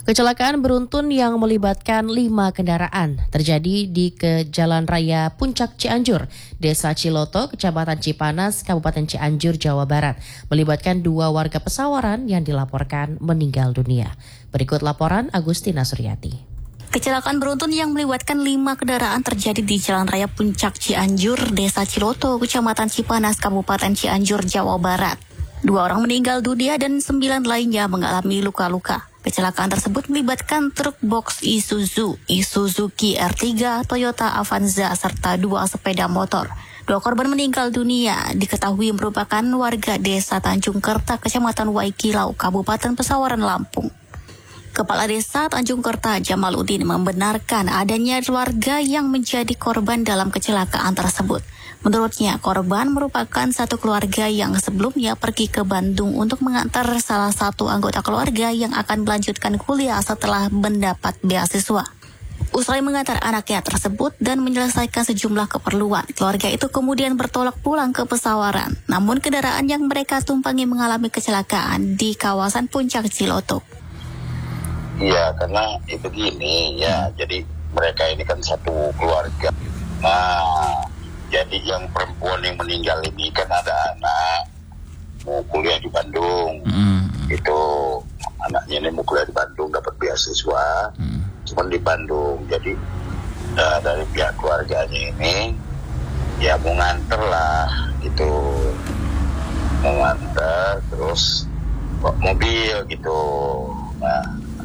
Kecelakaan beruntun yang melibatkan 5 kendaraan terjadi di Jalan Raya Puncak Cianjur, Desa Ciloto, Kecamatan Cipanas, Kabupaten Cianjur, Jawa Barat, melibatkan 2 warga Pesawaran yang dilaporkan meninggal dunia. Berikut laporan Agustina Suryati. Kecelakaan beruntun yang melibatkan 5 kendaraan terjadi di Jalan Raya Puncak Cianjur, Desa Ciloto, Kecamatan Cipanas, Kabupaten Cianjur, Jawa Barat. 2 orang meninggal dunia dan 9 lainnya mengalami luka-luka. Kecelakaan tersebut melibatkan truk box Isuzu QR3, Toyota Avanza, serta 2 sepeda motor. 2 korban meninggal dunia diketahui merupakan warga Desa Tanjung Kerta, Kecamatan Waikilau, Kabupaten Pesawaran, Lampung. Kepala Desa Tanjung Kerta, Jamaluddin, membenarkan adanya warga yang menjadi korban dalam kecelakaan tersebut. Menurutnya, korban merupakan satu keluarga yang sebelumnya pergi ke Bandung untuk mengantar salah satu anggota keluarga yang akan melanjutkan kuliah setelah mendapat beasiswa. Usai mengantar anaknya tersebut dan menyelesaikan sejumlah keperluan, keluarga itu kemudian bertolak pulang ke Pesawaran. Namun kendaraan yang mereka tumpangi mengalami kecelakaan di kawasan Puncak Ciloto. Iya, karena itu gini ya, jadi mereka ini kan satu keluarga. Nah, jadi yang perempuan yang meninggal ini kan ada anak mau kuliah di Bandung. Itu anaknya ini mau kuliah di Bandung, dapat beasiswa, cuman di Bandung. Jadi dari pihak keluarganya ini ya mau nganter lah gitu, mau nganter terus bawa mobil gitu. Nah,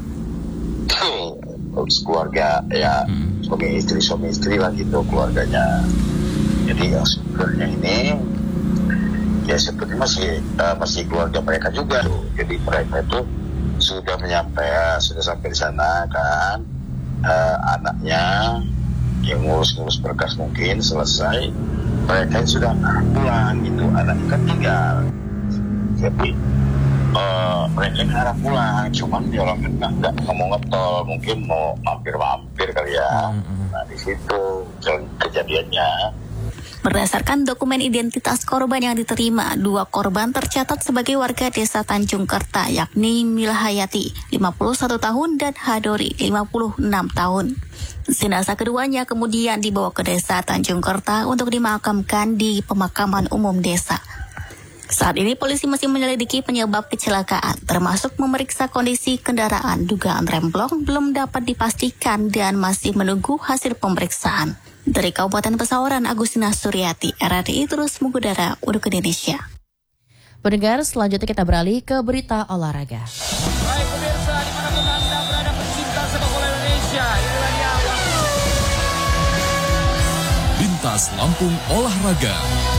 terus keluarga ya suami istri lah gitu keluarganya. Jadi yang sebenarnya ini ya seperti masih keluarga mereka juga. Jadi mereka itu sudah sampai di sana kan, anaknya yang ngurus berkas mungkin selesai, mereka sudah pulang gitu, anaknya kan tinggal. Jadi mereka arah pulang, cuman dia orang nggak mau ngetol, mungkin mau mampir kali ya. Nah di situ kejadiannya. Berdasarkan dokumen identitas korban yang diterima, 2 korban tercatat sebagai warga Desa Tanjung Kerta, yakni Milhayati, 51 tahun, dan Hadori, 56 tahun. Jenazah keduanya kemudian dibawa ke Desa Tanjung Kerta untuk dimakamkan di pemakaman umum desa. Saat ini polisi masih menyelidiki penyebab kecelakaan, termasuk memeriksa kondisi kendaraan. Dugaan remblong belum dapat dipastikan dan masih menunggu hasil pemeriksaan. Dari Kabupaten Pesawaran, Agustina Suryati, RRI terus mengudara untuk Indonesia. Pendengar, selanjutnya kita beralih ke berita olahraga. Baik pemirsa, dimanapun Anda berada pecinta sepak bola Indonesia, inilah dia Lintas Lampung Olahraga.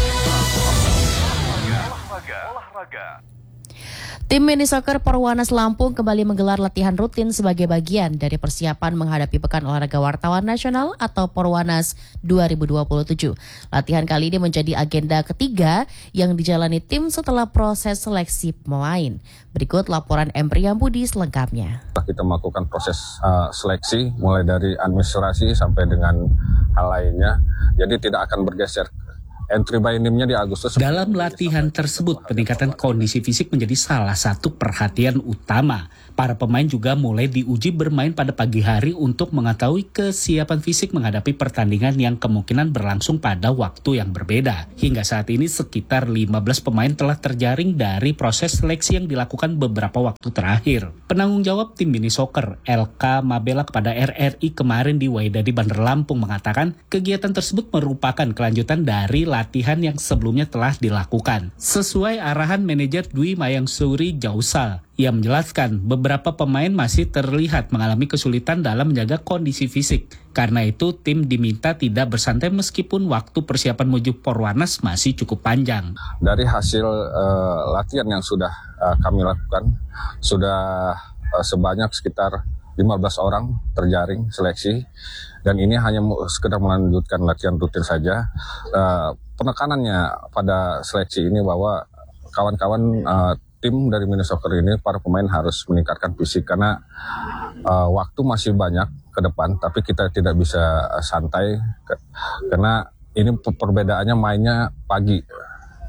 Tim mini soccer Perwanas Lampung kembali menggelar latihan rutin sebagai bagian dari persiapan menghadapi Pekan Olahraga Wartawan Nasional atau Perwanas 2027. Latihan kali ini menjadi agenda ketiga yang dijalani tim setelah proses seleksi pemain. Berikut laporan Emri Yambudi selengkapnya. Kita melakukan proses seleksi mulai dari administrasi sampai dengan hal lainnya. Jadi tidak akan bergeser. Entry by name-nya di Agustus. Dalam latihan tersebut, peningkatan kondisi fisik menjadi salah satu perhatian utama. Para pemain juga mulai diuji bermain pada pagi hari untuk mengetahui kesiapan fisik menghadapi pertandingan yang kemungkinan berlangsung pada waktu yang berbeda. Hingga saat ini sekitar 15 pemain telah terjaring dari proses seleksi yang dilakukan beberapa waktu terakhir. Penanggung jawab tim mini soccer LK Mabela kepada RRI kemarin di Waidadi Bandar Lampung mengatakan kegiatan tersebut merupakan kelanjutan dari latihan yang sebelumnya telah dilakukan. Sesuai arahan manajer Dwi Mayang Suri Jausal, ia menjelaskan beberapa pemain masih terlihat mengalami kesulitan dalam menjaga kondisi fisik. Karena itu tim diminta tidak bersantai meskipun waktu persiapan menuju Perwanas masih cukup panjang. Dari hasil latihan yang sudah kami lakukan, sudah sebanyak sekitar 15 orang terjaring seleksi. Dan ini hanya sekedar melanjutkan latihan rutin saja. Penekanannya pada seleksi ini bahwa kawan-kawan tim dari mini soccer ini, para pemain harus meningkatkan fisik karena waktu masih banyak ke depan, tapi kita tidak bisa santai karena ini perbedaannya mainnya pagi.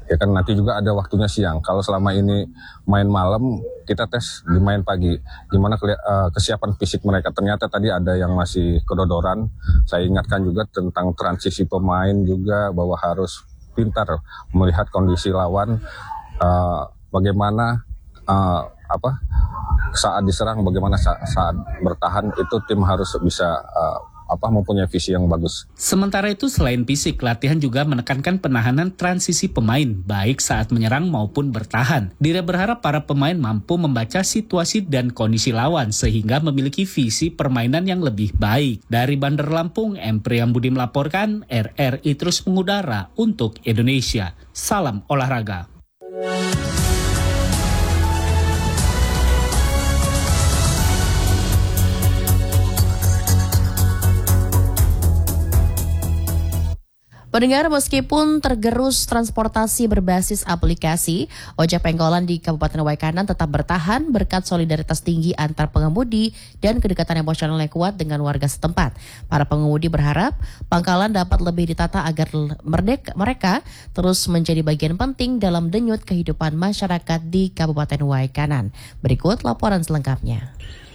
Ya kan nanti juga ada waktunya siang. Kalau selama ini main malam, kita tes di main pagi. Gimana kesiapan fisik mereka. Ternyata tadi ada yang masih kedodoran. Saya ingatkan juga tentang transisi pemain juga, bahwa harus pintar melihat kondisi lawan, bagaimana saat diserang, bagaimana saat bertahan, itu tim harus bisa mempunyai visi yang bagus. Sementara itu selain fisik, latihan juga menekankan penahanan transisi pemain, baik saat menyerang maupun bertahan. Dira berharap para pemain mampu membaca situasi dan kondisi lawan sehingga memiliki visi permainan yang lebih baik. Dari Bandar Lampung, M. Priyambudi melaporkan, RRI terus mengudara untuk Indonesia. Salam olahraga. Pendengar, meskipun tergerus transportasi berbasis aplikasi, ojek pengkolan di Kabupaten Waikanan tetap bertahan berkat solidaritas tinggi antar pengemudi dan kedekatan emosional yang kuat dengan warga setempat. Para pengemudi berharap pangkalan dapat lebih ditata agar mereka terus menjadi bagian penting dalam denyut kehidupan masyarakat di Kabupaten Waikanan. Berikut laporan selengkapnya.